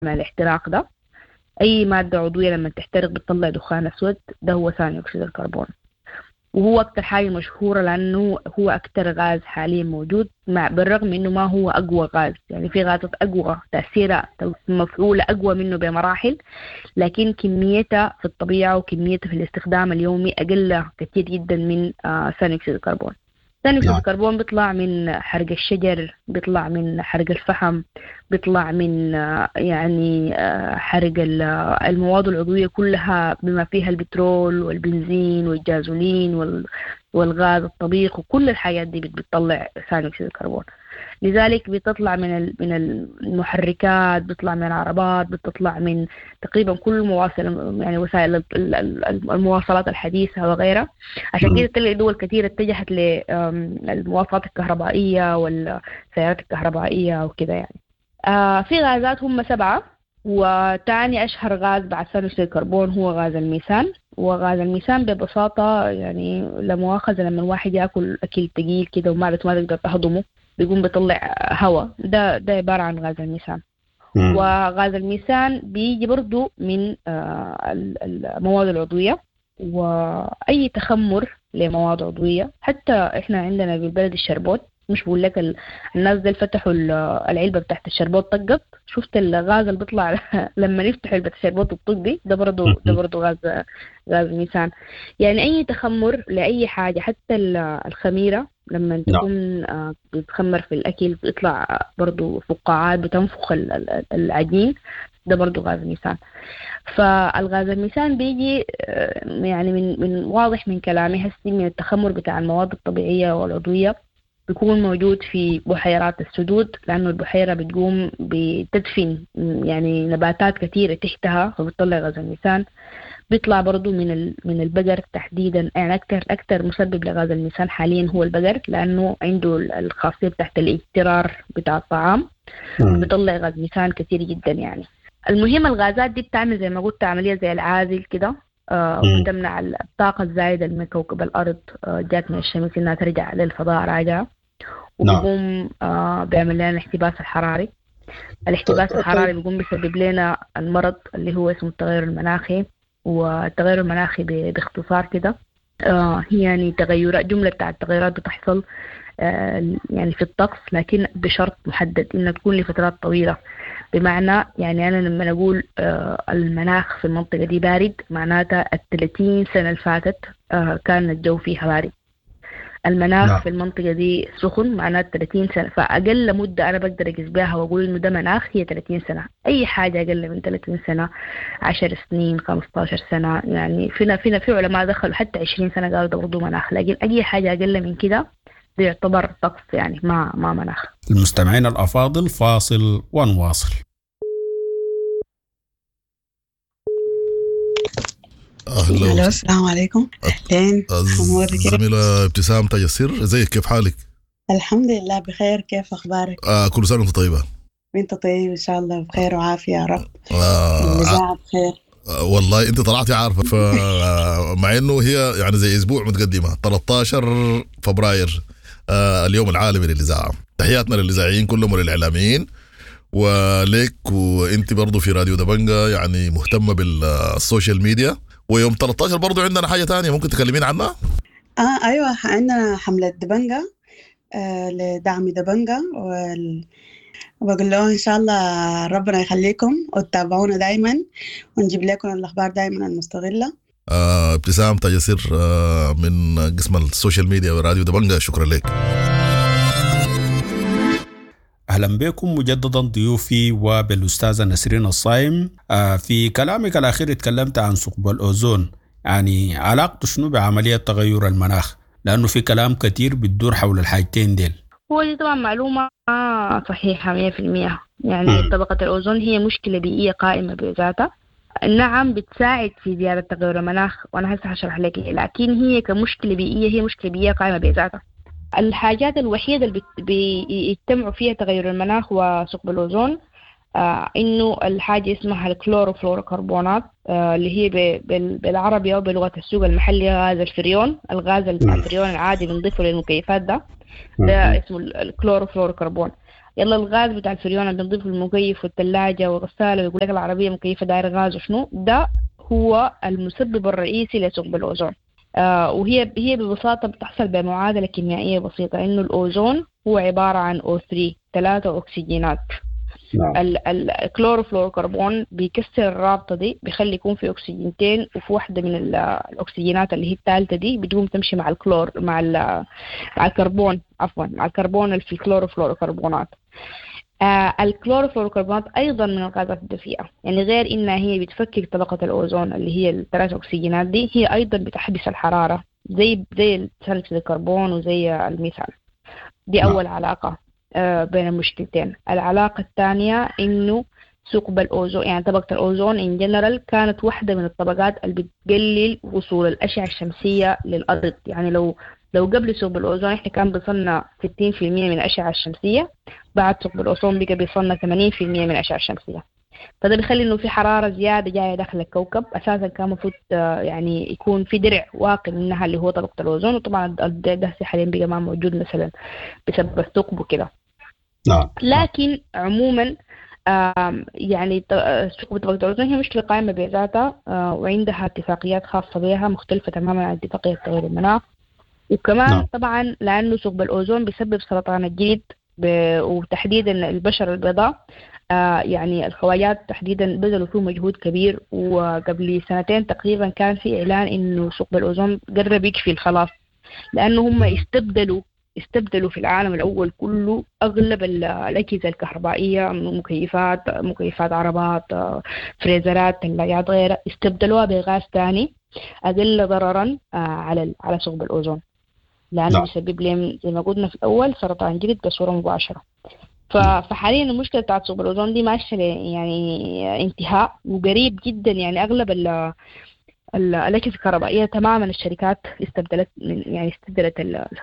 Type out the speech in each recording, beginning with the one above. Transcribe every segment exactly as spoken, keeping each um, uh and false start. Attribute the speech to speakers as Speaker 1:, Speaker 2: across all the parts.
Speaker 1: الاحتراق ده. أي مادة عضوية لما تحترق بتطلع دخان أسود، ده هو ثاني أكسيد الكربون. وهو أكتر حاجة مشهورة لأنه هو أكتر غاز حاليا موجود، مع بالرغم إنه ما هو أقوى غاز. يعني في غازات أقوى تأثيرها مفعولة أقوى منه بمراحل، لكن كميتها في الطبيعة وكميتها في الاستخدام اليومي أقل كثير جدا من ثاني أكسيد الكربون. ثاني أكسيد الكربون بيطلع من حرق الشجر، بيطلع من حرق الفحم، بيطلع من يعني حرق المواد العضوية كلها بما فيها البترول والبنزين والجازولين والغاز الطبيخ، وكل الحاجات دي بتطلع ثاني أكسيد الكربون. لذلك بتطلع من من المحركات، بتطلع من العربات، بتطلع من تقريبا كل مواصل يعني وسائل المواصلات الحديثة وغيرها. عشان كده تلاقي دول كثيرة اتجهت للمواصلات الكهربائية والسيارات الكهربائية وكده. يعني آه في غازات هم سبعة، وتاني أشهر غاز بعد ثاني أكسيد الكربون هو غاز الميثان. وغاز الميثان ببساطة يعني لمؤاخذة لما الواحد يأكل أكل تقيل كده وما تقدر تهضمه بيقوم بيطلع هواء، ده ده عبارة عن غاز الميثان. وغاز الميثان بيجي برضو من آه المواد العضوية، وأي تخمر لمواد عضوية. حتى إحنا عندنا بالبلد الشربوت، مش بقول لك الناس دي فتحوا العلبة بتاعت الشربوت طقت، شفت الغاز اللي بيطلع لما نفتح علبة الشربوت الطق دي، ده برضو ده برضو غاز غاز الميثان. يعني أي تخمر لأي حاجة، حتى الخميرة لما تكون بتخمر في الأكل بيطلع برضو فقاعات بتنفخ العجين، ده برضو غاز الميثان. فالغاز الميثان بيجي يعني من من واضح من كلامي هسي من التخمر بتاع المواد الطبيعية والعضوية، بيكون موجود في بحيرات السدود، لأنه البحيرة بتقوم بتدفن يعني نباتات كثيرة تحتها فبتطلع غاز الميثان. بيطلع برضو من من البقر تحديدا، يعني أكثر أكثر مسبب لغاز الميثان حاليا هو البقر، لأنه عنده الخاصية بتاعت الاضطرار بتاع الطعام، بيطلع غاز ميثان كثير جدا. يعني المهم الغازات دي بتعمل زي ما قلت عملية زي العازل كده، آه وبتمنع الطاقة الزايدة من كوكب الأرض آه جات من الشمس إنها ترجع للفضاء راجعة، وبيقوم آه بيعمل لنا الاحتباس الحراري. الاحتباس الحراري بيقوم بيسبب لنا المرض اللي هو اسمه التغير المناخي. والتغير المناخي باختصار كده آه يعني تغيرات، جملة بتاع التغيرات بتحصل آه يعني في الطقس، لكن بشرط محدد إنها تكون لفترات طويلة. بمعنى يعني أنا لما نقول آه المناخ في المنطقة دي بارد، معناتها الثلاثين سنة اللي فاتت آه كان الجو فيها بارد. المناخ لا. في المنطقة دي سخن، معناه ثلاثين سنة. فأقل مدة أنا بقدر أقيس بها وأقول إنه ده مناخ هي ثلاثين سنة. أي حاجة أقل من ثلاثين سنة، عشر سنين، خمسة عشر سنة، يعني فينا فينا في علماء دخلوا حتى عشرين سنة قالوا ده برضو مناخ. لكن أي حاجة أقل من كده ده يعتبر طقس، يعني ما ما مناخ.
Speaker 2: المستمعين الأفاضل، فاصل ونواصل.
Speaker 3: أهلا، السلام عليكم. أهلين
Speaker 4: الزميلة ابتسام تيسير، ازيك؟ كيف حالك؟
Speaker 3: الحمد لله بخير، كيف أخبارك؟
Speaker 4: آه كل سنة وانت طيبة.
Speaker 3: وانت طيب إن شاء الله بخير وعافية يا رب. آه الإذاعة بخير.
Speaker 4: آه والله انت طلعتي عارفة، فمع انه هي يعني زي اسبوع متقدمة، ثلاثة عشر فبراير آه اليوم العالمي للإذاعة. تحياتنا للإذاعيين كلهم وللإعلاميين وليك، وانت برضو في راديو دبنجة يعني مهتمة بالسوشيال ميديا. ويوم ثلاثة عشر برضو عندنا حاجة تانية ممكن تكلمين عنها؟
Speaker 3: آه أيوة، عندنا حملة دبنجة آه لدعم دبنجة، وال... وبقول له إن شاء الله ربنا يخليكم وتتابعونا دايما ونجيب لكم الأخبار دايما المستغلة.
Speaker 4: آه ابتسام تيسير آه من قسم السوشيال ميديا وراديو دبنجة، شكرا لك.
Speaker 2: أهلا بكم مجددا ضيوفي وبالأستاذة نسرين الصايم. في كلامك الأخير اتكلمت عن ثقب الأوزون، يعني علاقته شنو بعملية تغير المناخ؟ لأنه في كلام كتير بتدور حول الحاجتين ديل.
Speaker 1: هو دي طبعا معلومة صحيحة مية في المية. يعني طبقة الأوزون هي مشكلة بيئية قائمة بذاتها. نعم بتساعد في زيادة تغير المناخ، وأنا هسه هشرح لك، لكن هي كمشكلة بيئية هي مشكلة بيئية قائمة بذاتها. الحاجات الوحيدة اللي بيجتمعوا فيها تغير المناخ وثقب الأوزون آه إنه الحاجة اسمها الكلوروفلوروكربونات آه اللي هي بالعربي أو بلغة السوق المحلي غاز الفريون. الغاز الفريون العادي بنضيفه للمكيفات ده ده اسمه الكلوروفلوروكربون. يلا الغاز بتاع الفريون اللي بنضيفه المكيف والثلاجة والغسالة ويقول لك العربية مكيفة داير غاز وشنو ده، هو المسبب الرئيسي لثقب الأوزون. آه وهي هي ببساطة بتحصل بمعادلة كيميائية بسيطة، إنه الأوزون هو عبارة عن أو ثلاثة ثلاثة أكسجينات. نعم. الكلوروفلوروكربون بيكسر الرابطة دي، بيخلي يكون في أكسجينتين، وفي واحدة من الأكسجينات اللي هي الثالثة دي بتقوم تمشي مع الكلور مع مع الكربون عفوا مع الكربون اللي في الكلوروفلوروكربونات. آه الكلوروفلوروكربونات أيضا من الغازات الدفيئة، يعني غير إنها هي بتفكك طبقة الأوزون اللي هي الثلاث أكسجينات دي، هي أيضا بتحبس الحرارة زي زي ثاني أكسيد الكربون وزي الميثان. دي أول علاقة آه بين المشكلتين. العلاقة الثانية إنه ثقب الأوزون، يعني طبقة الأوزون إن جنرال كانت واحدة من الطبقات اللي بتقلل وصول الأشعة الشمسية للأرض. يعني لو لو قبل ثقب الأوزون إحنا كان بيصلنا ستين في المية من الأشعة الشمسية، بعد ثقب الأوزون بقى بيصلنا ثمانين في المية من الأشعة الشمسية. فده بيخلي إنه في حرارة زيادة جاية داخل الكوكب. أساسا كان مفروض يعني يكون في درع واقي منها اللي هو طبقة الأوزون، وطبعا الدرع ده حاليا بقى ما موجود مثلا بسبب الثقب وكده.
Speaker 2: نعم.
Speaker 1: لكن عموما يعني ثقب طبقة الأوزون هي مشكلة قائمة بذاتها، وعندها اتفاقيات خاصة بها مختلفة تماما عن اتفاقية تغير المناخ. وكمان نعم. طبعا لأنه ثقب الأوزون بيسبب سرطان الجلد وتحديدا البشرة البيضاء، آه يعني الخواجات تحديدا بذلوا فيه مجهود كبير. وقبل سنتين تقريبا كان في إعلان إنه ثقب الأوزون قرب يكفي الخلاص، لأنه هم استبدلوا استبدلوا في العالم الأول كله أغلب الأجهزة الكهربائية، مكيفات مكيفات عربات فريزرات ثلاجات غيرها، استبدلوها بغاز ثاني أقل ضررا آه على على ثقب الأوزون، لأنه لا. بيسبب لهم زي ما قلنا في الأول سرطان جلد بصورة مباشرة. فحاليا المشكلة بتاعت ثقب الأوزون دي ماشية يعني انتهاء وقريب جدا. يعني أغلب الأجهزة الكهربائية تماما الشركات استبدلت يعني استبدلت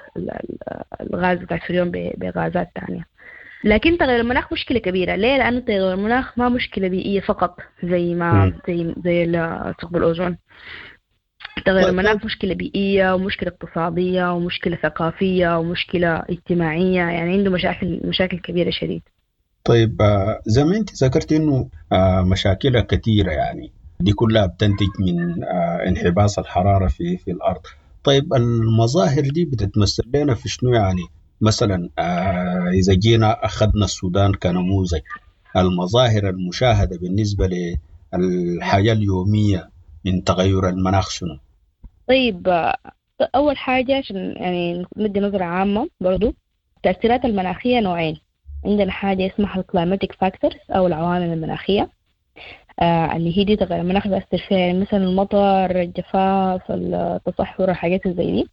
Speaker 1: الغاز بتاع الفريون بغازات ثانية. لكن تغير المناخ مشكلة كبيرة. ليه؟ لأنه تغير المناخ ما مشكلة بيئية فقط زي ما زي زي ثقب الأوزون. تغير المناخ مشكلة بيئية ومشكلة اقتصادية ومشكلة ثقافية ومشكلة اجتماعية، يعني عنده مشاكل مشاكل كبيرة شديد.
Speaker 2: طيب زي ما انت ذكرت انه مشاكل كثيرة، يعني دي كلها بتنتج من انحباس الحرارة في في الأرض. طيب المظاهر دي بتتمثل لنا في شنو؟ يعني مثلا إذا جينا أخذنا السودان كنموذج، المظاهر المشاهدة بالنسبة للحياة اليومية من تغير المناخ شنو؟
Speaker 1: طيب أول حاجة عشان يعني ندي نظرة عامة برضو، التأثيرات المناخية نوعين. عندنا حاجة اسمها الكلايماتيك فاكتورز أو العوامل المناخية، آه اللي هي دي تغير المناخ بيأثر فيها، يعني مثلا المطر، الجفاف، التصحر، الحاجات زي دي.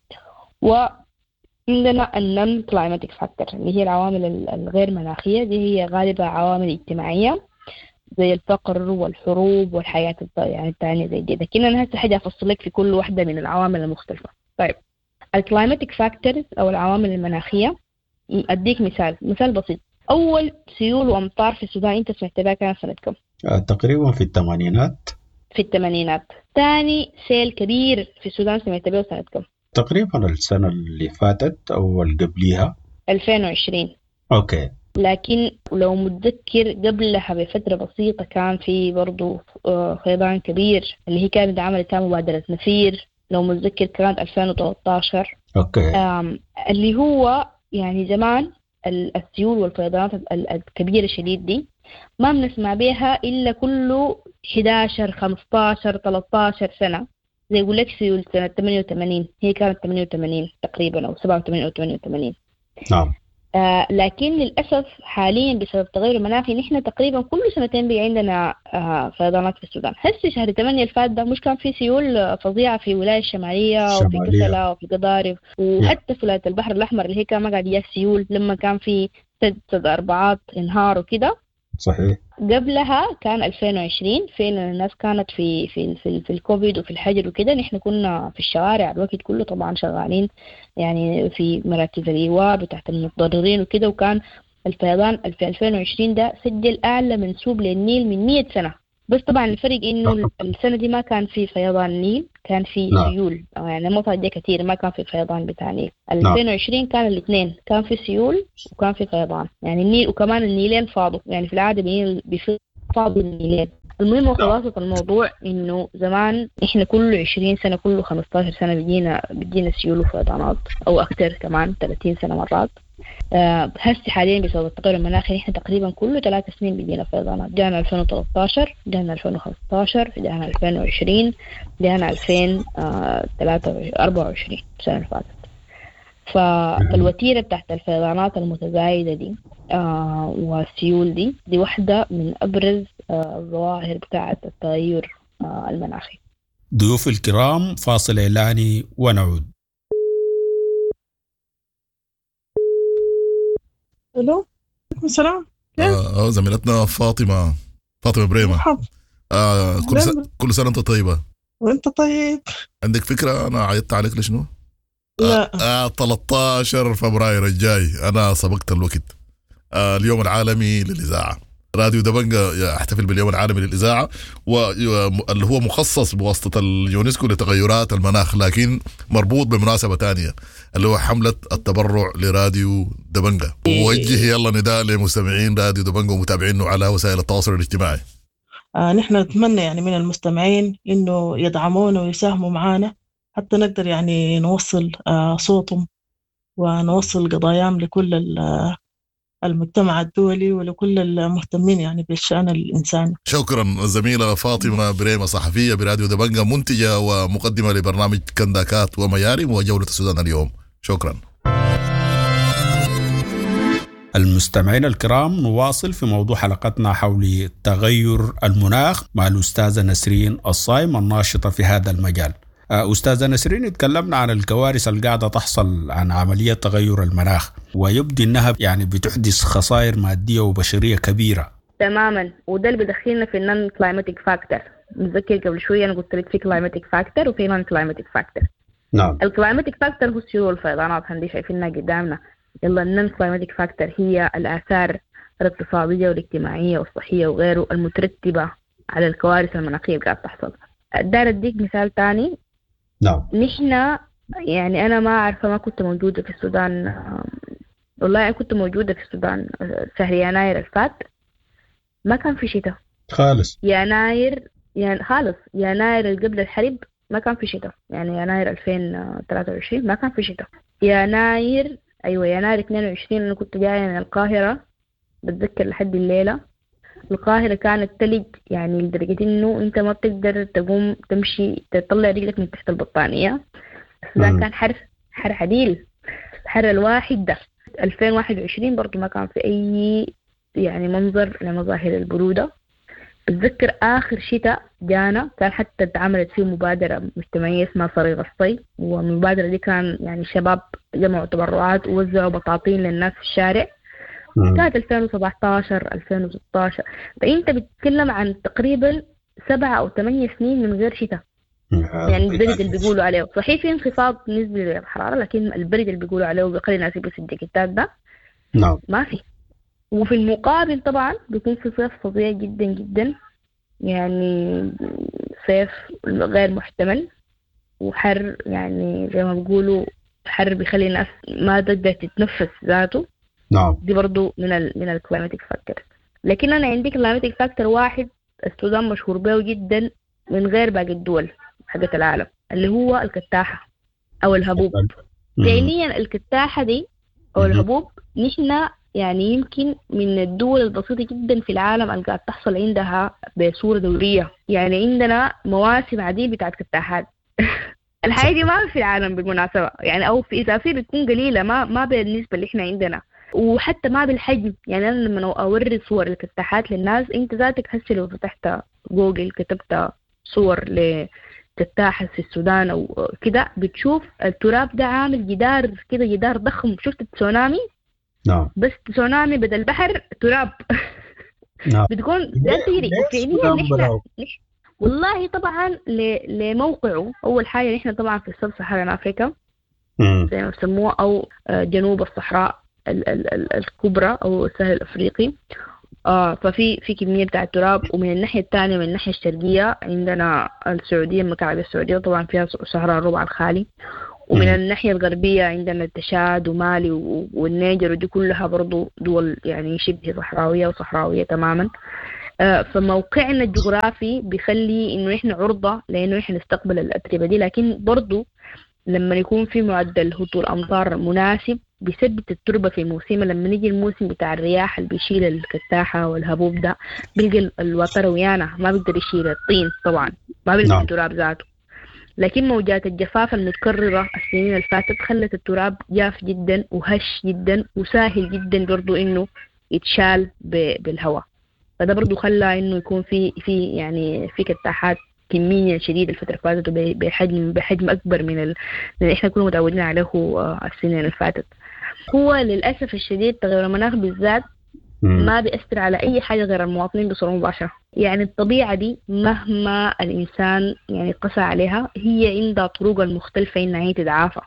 Speaker 1: وعندنا النون كلايماتيك فاكتور اللي هي العوامل الغير مناخية، دي هي غالبا عوامل اجتماعية زي الفقر والحروب والحياة يعني الثانية زي دي. لكن أنا هسه حاجة أفصل لك في كل واحدة من العوامل المختلفة. طيب الكلايماتيك فاكتورز أو العوامل المناخية، أديك مثال مثال بسيط. أول سيول وأمطار في السودان أنت سمعت بها كانت سنة كم؟
Speaker 2: آه تقريبا في الثمانينات.
Speaker 1: في الثمانينات. ثاني سيل كبير في السودان سمعت بها سنة كم؟
Speaker 2: تقريبا السنة اللي فاتت أو اللي قبليها
Speaker 1: ألفين وعشرين.
Speaker 2: أوكي.
Speaker 1: لكن لو متذكر قبلها بفترة بسيطة كان في برضو فيضان كبير اللي هي كانت عملت مبادرة نفير، لو متذكر كانت ألفين وثلاثة عشر.
Speaker 2: أوكي.
Speaker 1: اللي هو يعني زمان السيول والفيضانات الكبيرة شديد دي ما بنسمع بيها إلا كله إحدى عشر خمسة عشر ثلاثة عشر سنة. زي يقول لك سيول سنة ثمانية وثمانين، هي كانت ثمانية وثمانين تقريبا أو سبعة وثمانين أو ثمانية وثمانين.
Speaker 2: نعم.
Speaker 1: آه لكن للأسف حاليا بسبب تغير المناخ نحن تقريبا كل سنتين بي عندنا آه فيضانات في السودان. هسه شهر ثمانية الفات ده مش كان في سيول فظيعة في ولاية الشمالية, الشمالية. وفي كسلة وفي قضارف وحتى في ولاية البحر الأحمر اللي هي كان ما قاعد يجي سيول لما كان في سد سد أربعات انهار وكده.
Speaker 2: صحيح.
Speaker 1: قبلها كان ألفين وعشرين فعلا الناس كانت في في في, في الكوفيد وفي الحجر وكده، نحن كنا في الشوارع الوقت كله طبعا شغالين يعني في مراكز الإيواء بتاعت المتضررين وكده. وكان الفيضان في ألفين وعشرين ده سجل أعلى منسوب للنيل من مية سنة بس طبعا الفرق إنه السنة دي ما كان في فيضان نيل، كان في سيول، يعني المنطقة دي كتير ما كان في فيضان بتاع نيل. ألفين وعشرين كان الاثنين، كان في سيول وكان في فيضان، يعني النيل وكمان النيلين فاضوا، يعني في العادة بيفاضوا النيلين. المهم وخلاصة الموضوع إنه زمان إحنا كل عشرين سنة كل خمستاشر سنة بيجينا بيجينا سيول وفيضانات، أو أكتر كمان ثلاثين سنة مرات. أه هسه حاليا بسبب التغير المناخي إحنا تقريبا كل ثلاث سنين بيجينا فيضانات. جانا ألفين وثلاثة عشر، جانا ألفين وخمستاشر، جانا ألفين وعشرين، جانا ألفين وأربعة وعشرين السنة اللي فاتت. فالوتيرة تحت الفيضانات المتزايدة دي آه والسيول دي دي واحدة من أبرز آه الظواهر بتاعة التغير آه المناخي.
Speaker 2: ضيوف الكرام، فاصل إعلاني ونعود.
Speaker 5: الو السلام.
Speaker 4: اه زميلتنا فاطمه فاطمه بريمه. آه كل سنه كل سنه انت طيبه.
Speaker 5: وانت طيب.
Speaker 4: عندك فكره انا عيطت عليك لشنو؟
Speaker 5: لا.
Speaker 4: آه, آه ثلاثة عشر فبراير الجاي انا سبقت الوقت. آه اليوم العالمي للاذاعه. راديو دبنجا يحتفل باليوم العالمي للإذاعة، واللي هو مخصص بواسطة اليونسكو لتغيرات المناخ، لكن مربوط بمناسبة تانية اللي هو حملة التبرع لراديو دبنجا. ووجه يلا نداء لمستمعين راديو دبنجا ومتابعينه على وسائل التواصل الاجتماعي.
Speaker 5: آه نحن نتمنى يعني من المستمعين إنه يدعمونا ويساهموا معنا حتى نقدر يعني نوصل آه صوتهم ونوصل قضاياهم لكل المجتمع الدولي ولكل المهتمين يعني بالشأن الإنساني.
Speaker 4: شكرا الزميلة فاطمة بريمة، صحفية براديو دبنجا، منتجة ومقدمة لبرنامج كنداكات وميارم وجولة السودان اليوم. شكرا.
Speaker 2: المستمعين الكرام، نواصل في موضوع حلقتنا حول تغير المناخ مع الأستاذة نسرين الصايم الناشطة في هذا المجال. أستاذة نسرين، اتكلمنا عن الكوارث اللي قاعدة تحصل عن عملية تغير المناخ، ويبدو أنها يعني بتحدث خسائر مادية وبشرية كبيرة.
Speaker 1: تماما، وده اللي بدخلنا في النون كلايماتيك فاكتور. نذكر قبل شوية أنا قلت لك في كلايماتيك فاكتور وفي نون كلايماتيك فاكتور. نعم. الكلايماتيك فاكتور هو السيول والفيضانات، هندي شايفينها قدامنا. يلا النون كلايماتيك فاكتور هي الآثار الاقتصادية والاجتماعية والصحية وغيره المترتبة على الكوارث المناخية اللي قاعدة تحصل. دار أديك مثال تاني. نعم. نحن يعني أنا ما أعرف، ما كنت موجودة في السودان، والله أنا كنت موجودة في السودان شهر يناير الفات، ما كان في شتاء خالص. يناير يعني خالص يناير اللي قبل الحرب ما كان في شتاء، يعني يناير ألفين وثلاثة وعشرين ما كان في شتاء. يناير أيوة يناير اثنين وعشرين أنا كنت جاية من القاهرة، بتذكر لحد الليلة القاهرة كانت تلج، يعني لدرجة إنه أنت ما بتقدر تقوم تمشي تطلع رجلك من تحت البطانية. السودان كان حر حر عديل، حر الواحد ده. ألفين وواحد وعشرين برضو ما كان في أي يعني منظر لمظاهر البرودة. بتذكر آخر شتاء جانا كان حتى اتعملت فيه مبادرة مجتمعية اسمها صريغ الصيف، والمبادرة دي كان يعني شباب جمعوا تبرعات ووزعوا بطاطين للناس في الشارع. كانت ألفين وسبعة عشر ألفين وستة عشر، فأنت بتتكلم عن تقريبا سبعة أو ثمانية سنين من غير شتاء. يعني البرد اللي بيقولوا عليه صحيح في انخفاض نسبي للحرارة، لكن البرد اللي بيقولوا عليه وبيخلي الناس يلبسوا الجاكيتات ده نعم ما في. وفي المقابل طبعا بيكون في صيف فظيع جدا جدا، يعني صيف غير محتمل وحر، يعني زي ما بيقولوا حر بيخلي الناس ما تقدر تتنفس ذاته. نعم. دي برضو من ال من الكلايماتيك فاكتور. لكن أنا عندي كلايماتيك فاكتور واحد السودان مشهور به جدا من غير باقي الدول حقت العالم، اللي هو الكتاحة أو الهبوب. فعليا الكتاحة دي أو الهبوب نحن يعني يمكن من الدول البسيطة جدا في العالم اللي قاعد تحصل عندها بصورة دورية، يعني عندنا مواسم عديدة بتاعت كتاحات. الحاجة دي ما في العالم بالمناسبة، يعني أو في إذا في بتكون قليلة، ما ما بالنسبة اللي إحنا عندنا، وحتى ما بالحجم. يعني أنا لما أوري صور الكتاحات للناس، أنت ذاتك هسه لو فتحت جوجل كتبت صور لكتاحة في السودان أو كده بتشوف التراب ده عامل جدار كده، جدار ضخم. شفت التسونامي؟ نعم. بس تسونامي بدل بحر تراب. نعم. بتكون ده تجري فعليا. نحن والله طبعا لموقعه أول حاجة نحن طبعا في السب صحراء أفريقيا زي ما بسموه، أو جنوب الصحراء ال ال ال الكبرى أو السهل الأفريقي. آه ففي في كمية بتاع التراب. ومن الناحية الثانية من الناحية الشرقية عندنا السعودية، المكعب السعودية طبعا فيها صحراء الربع الخالي. ومن
Speaker 2: مم.
Speaker 1: الناحية الغربية عندنا التشاد ومالي و- والنيجر، ودي كلها برضو دول يعني شبه صحراوية وصحراوية تماما. آه، فموقعنا الجغرافي بيخلي انه احنا عرضة لانه احنا نستقبل الاتربة دي. لكن برضو لما يكون في معدل هطول امطار مناسب بيثبت التربة في موسمها، لما نيجي الموسم بتاع الرياح اللي بيشيل الكتاحة والهبوب ده بيلقى الوتر ويانا ما بيقدر يشيل الطين طبعا، ما بيلقى
Speaker 2: نعم.
Speaker 1: التراب ذاته. لكن موجات الجفاف المتكررة السنين اللي فاتت خلت التراب جاف جدا وهش جدا وسهل جدا برضو انه يتشال ب- بالهواء. فده برضو خلى انه يكون في في يعني في كتاحات كمية شديدة الفترة اللي فاتت وب- بحجم بحجم أكبر من ال... اللي إحنا كنا متعودين عليه آه، السنين اللي فاتت. هو للأسف الشديد تغير المناخ بالذات
Speaker 2: مم.
Speaker 1: ما بيأثر على أي حاجة غير المواطنين بصورة مباشرة. يعني الطبيعة دي مهما الإنسان يعني قسى عليها هي عندها طرق المختلفة إنها هي تتعافى.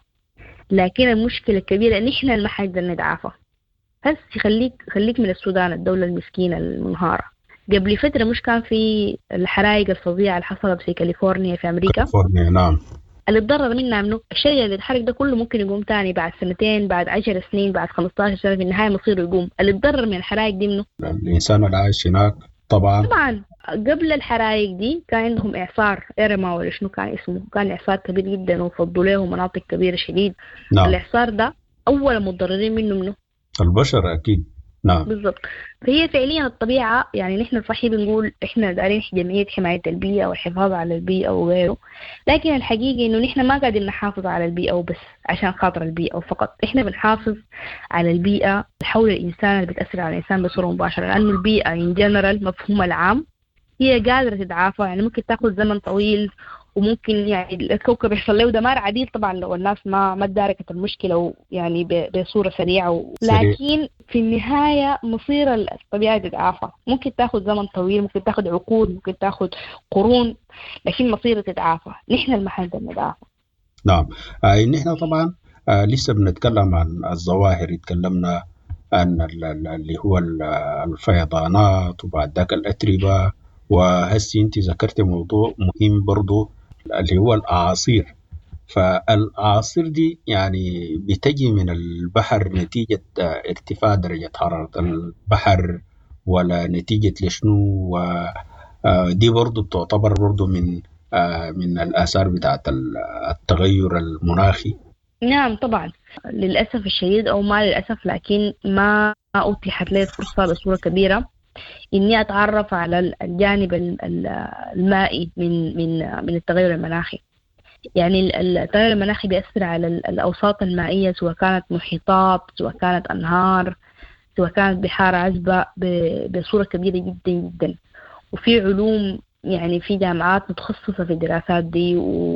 Speaker 1: لكن المشكلة الكبيرة إن إحنا ما حنقدر نتعافى. بس خليك خليك من السودان الدولة المسكينة المنهارة. قبل فترة مش كان في الحرائق الفظيعة اللي حصلت في كاليفورنيا في أمريكا؟
Speaker 2: كاليفورنيا نعم.
Speaker 1: اللي اتضرر منها منه الشيء اللي اتحرق ده كله ممكن يقوم تاني بعد سنتين، بعد عشر سنين، بعد خمستاشر سنة، في النهاية مصيره يقوم. اللي اتضرر من الحرائق دي منه
Speaker 2: الإنسان اللي عايش هناك طبعا.
Speaker 1: طبعا. قبل الحرائق دي كان عندهم إعصار إيرما ولا شنو كان اسمه، كان إعصار كبير جدا وفضوا له مناطق كبيرة شديد.
Speaker 2: نعم.
Speaker 1: الإعصار ده أول متضررين منه منه
Speaker 2: البشر أكيد. نعم.
Speaker 1: بالضبط. فهي فعليا الطبيعة يعني نحن صحيح بنقول إحنا دارين جمعية حماية البيئة والحفاظ على البيئة وغيره، لكن الحقيقة إنه نحن ما قاعدين نحافظ على البيئة وبس عشان خاطر البيئة وفقط. إحنا بنحافظ على البيئة حول الإنسان اللي بتأثر على الإنسان بصورة مباشرة، لأنه البيئة إن جنرال مفهوم العام هي قادرة تتعافى. يعني ممكن تاخذ زمن طويل وممكن يعني الكوكب يحصل له دمار عديد طبعا لو الناس ما ما تداركت المشكلة يعني بصورة سريعة و... لكن في النهاية مصير الطبيعة تتعافى. ممكن تاخذ زمن طويل، ممكن تاخذ عقود، ممكن تاخذ قرون، لكن مصير تتعافى. نحن المحل نتعافى.
Speaker 2: نعم. آه نحن طبعا آه لسه بنتكلم عن الظواهر. اتكلمنا عن ال- ال- اللي هو ال- الفيضانات وبعد ذاك الأتربة، وهسي انت ذكرت موضوع مهم برضو اللي هو الأعاصير. فالأعاصير دي يعني بتجي من البحر نتيجة آه، ارتفاع درجة حرارة البحر، ولا نتيجة لشنو؟ ودي برضو تعتبر برضو من آه، من الآثار بتاعت ال- التغير المناخي.
Speaker 1: نعم طبعا. للأسف الشديد أو ما للأسف، لكن ما أتيحت لي فرصة بصورة كبيرة إني أتعرف على الجانب ال- ال- المائي من من من التغير المناخي. يعني ال- التغير المناخي بيأثر على ال- الأوساط المائية، سواء كانت محيطات، سواء كانت أنهار، سواء كانت بحار عذبة، ب- بصورة كبيرة جدا جدا. وفي علوم يعني في جامعات متخصصة في الدراسات دي،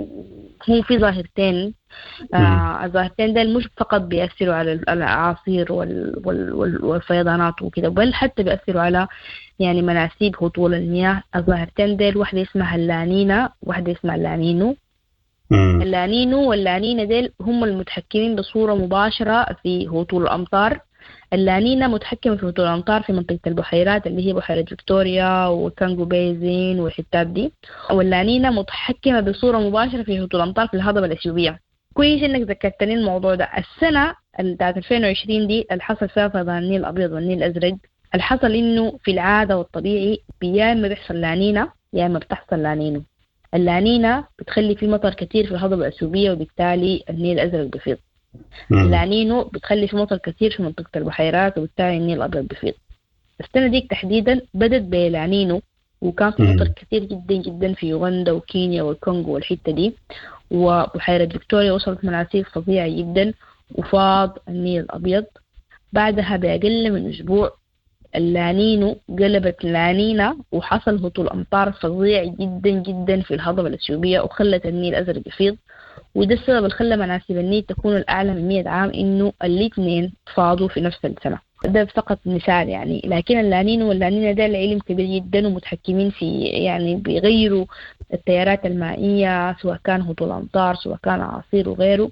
Speaker 1: وهم في ظاهرتين. آه الظاهرتين دول مش فقط بيأثروا على ال- الأعاصير وال- وال- وال- والفيضانات وكده، بل حتى بيأثروا على يعني مناسيب هطول المياه. الظاهرتين دول واحدة اسمها اللانينا، واحدة اسمها اللانينو.
Speaker 2: مم.
Speaker 1: اللانينو واللانينا ديل هم المتحكمين بصورة مباشرة في هطول الأمطار. اللانينا متحكمة في هطول الأمطار في منطقة البحيرات اللي هي بحيرة فيكتوريا وكانجو بيزين والحتات دي، واللانينا متحكمة بصورة مباشرة في هطول الأمطار في الهضبة الأثيوبية. كويس إنك ذكرتني الموضوع ده. السنة بتاعت ألفين وعشرين دي اللي حصل فيها فيضان النيل الأبيض والنيل الأزرق، اللي حصل إنه في العادة والطبيعي يا إما بيحصل لانينا يا إما بتحصل لانينو. اللانينا بتخلي في مطر كتير في الهضبة الأثيوبية وبالتالي النيل الأزرق بيفيض.
Speaker 2: مم.
Speaker 1: اللانينو بتخلي في مطر كتير في منطقة البحيرات وبالتالي النيل الأبيض بيفيض. السنة ديك تحديدا بدت بلانينو، وكان في
Speaker 2: مم.
Speaker 1: مطر كتير جدا جدا في يوغندا وكينيا والكونغو والحتة دي، وبحيرة فيكتوريا وصلت مناسيب فظيعة جدا وفاض النيل الأبيض. بعدها بأقل من أسبوع اللانينو قلبت لانينا وحصل هطول أمطار فظيع جدا جدا في الهضبة الأثيوبية وخلت النيل الأزرق يفيض. وده السبب اللي خلى مناسيب النيل تكون الأعلى من مئة عام، إنه الاثنين فاضوا في نفس السنة. ده فقط مثال يعني. لكن اللانينو واللانينا ده العلم كبير جدا ومتحكمين في يعني بيغيروا التيارات المائية، سواء كان هطول أمطار سواء كان أعاصير وغيره.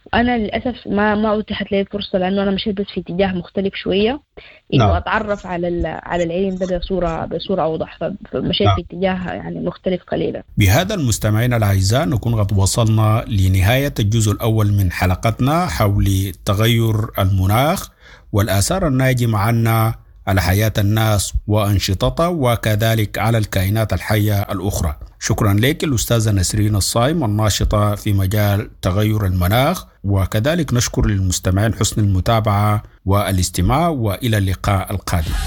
Speaker 1: أنا للأسف ما ما أتيحت لي فرصة، لأنه أنا مشيت بس في اتجاه مختلف شوية، إنه نعم. أتعرف على على العلم ده بصورة بصورة أوضح، فمشيت نعم. في اتجاه يعني مختلف قليلا.
Speaker 2: بهذا المستمعين الأعزاء نكون قد وصلنا لنهاية الجزء الأول من حلقتنا حول تغير المناخ والآثار الناجمة عنه على حياة الناس وأنشطتها وكذلك على الكائنات الحية الأخرى. شكرا لك الأستاذة نسرين الصايم الناشطة في مجال تغير المناخ، وكذلك نشكر للمستمعين حسن المتابعة والاستماع، وإلى اللقاء القادم.